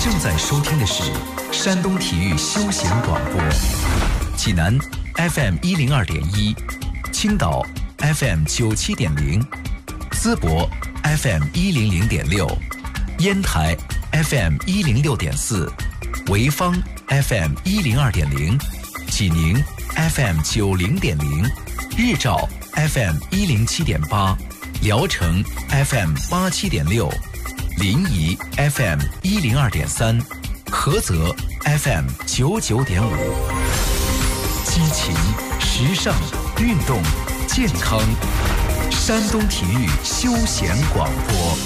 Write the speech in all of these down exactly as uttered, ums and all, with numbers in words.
正在收听的是山东体育休闲广播，济南 F M 一零二点一，青岛 F M 九七点零，淄博 F M 一零零点六，烟台 F M 一零六点四，潍坊 F M 一零二点零，济宁 F M 九零点零，日照 F M 一零七点八，聊城 F M 八七点六，临沂 F M 一零二点三，菏泽 F M 九九点五，激情、时尚、运动、健康，山东体育休闲广播。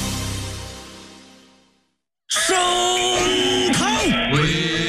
升堂威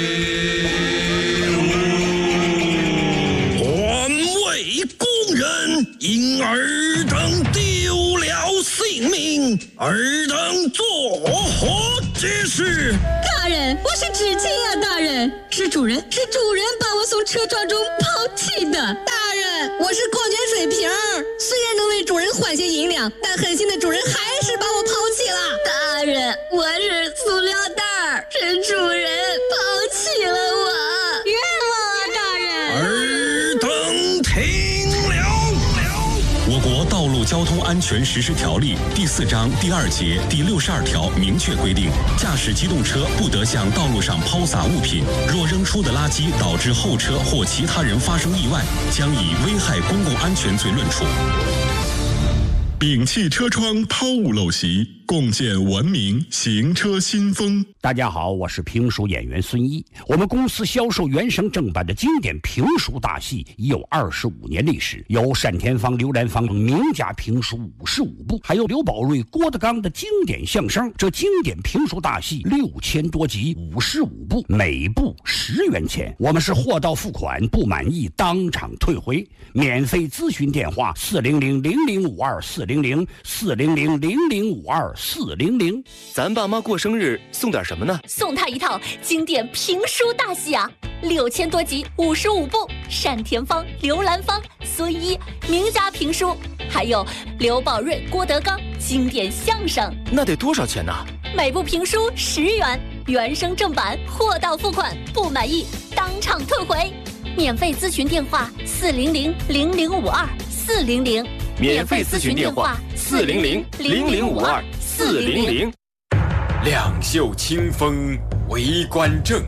武，环卫工人因尔等丢了性命，尔等作何之事？ 大人，我是知青啊！大人，是主人，是主人把我从车撞中抛弃的。大人，我是矿泉水瓶儿，虽然能为主人换些银两，但狠心的主人还是把我抛弃了。大人，我是塑料袋儿，是主人抛弃了我，冤枉啊！大人， 尔等听了。 我国道路交通安全实施条例第四章第二节第六十二条明确规定，驾驶机动车不得向道路上抛洒物品，若扔出的垃圾导致后车或其他人发生意外，将以危害公共安全罪论处。摒弃车窗抛物陋习，共建文明行车新风。 大家好，我是评书演员孙一。我们公司销售原声正版的经典评书大戏已有二十五年历史，有单田芳、刘兰芳名家评书五十五部，还有刘宝瑞、郭德纲的经典相声。这经典评书大戏六千多集，五十五部，每部十元钱。我们是货到付款，不满意当场退回。免费咨询电话：四零零零零五二四零零四零零零零五二四零零。 咱爸妈过生日送点什么呢？ 送他一套经典评书大戏啊，六千多集，五十五部，单田芳、刘兰芳、孙一名家评书，还有刘宝瑞、郭德纲经典相声。 那得多少钱呢？ 每部评书十元，原声正版，货到付款，不满意当场退回。免费咨询电话：四零零零零五二四零零。 免费咨询电话：四零零零零五二四零零。 两袖清风为官正，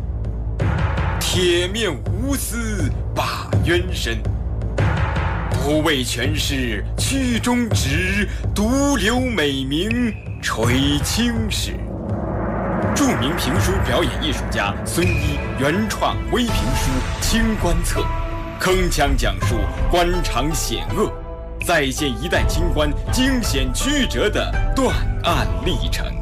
铁面无私把冤伸。不为权势屈中直，独留美名垂青史。著名评书表演艺术家孙一原创微评书《清官侧》，铿锵讲述官场险恶，再现一代清官惊险曲折的断案历程。